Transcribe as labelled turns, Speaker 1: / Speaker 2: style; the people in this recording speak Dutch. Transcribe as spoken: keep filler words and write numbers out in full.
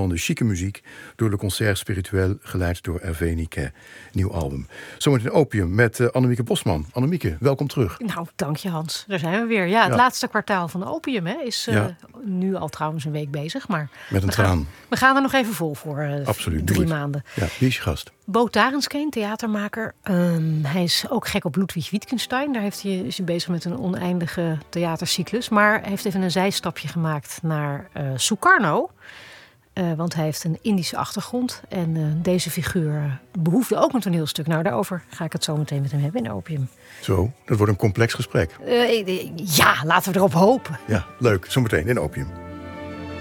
Speaker 1: van de chique muziek door Le Concert Spirituel, geleid door Hervé Niquet. Nieuw album. Zometeen Opium met uh, Annemieke Bosman. Annemieke, welkom terug.
Speaker 2: Nou, dank je Hans. Daar zijn we weer. Ja, het ja. laatste kwartaal van Opium hè, is uh, ja. nu al trouwens een week bezig. Maar
Speaker 1: met een
Speaker 2: we
Speaker 1: traan.
Speaker 2: Gaan, we gaan er nog even vol voor uh,
Speaker 1: Absoluut,
Speaker 2: drie maanden.
Speaker 1: Ja, wie is je gast?
Speaker 2: Bo Tarenskeen, theatermaker. Um, hij is ook gek op Ludwig Wittgenstein. Daar heeft hij, is hij bezig met een oneindige theatercyclus. Maar hij heeft even een zijstapje gemaakt naar uh, Sukarno. Uh, want hij heeft een Indische achtergrond. En uh, deze figuur behoefde ook een toneelstuk. Nou, daarover ga ik het zo meteen met hem hebben in Opium.
Speaker 1: Zo, dat wordt een complex gesprek.
Speaker 2: Uh, ja, laten we erop hopen.
Speaker 1: Ja, leuk. Zometeen in Opium.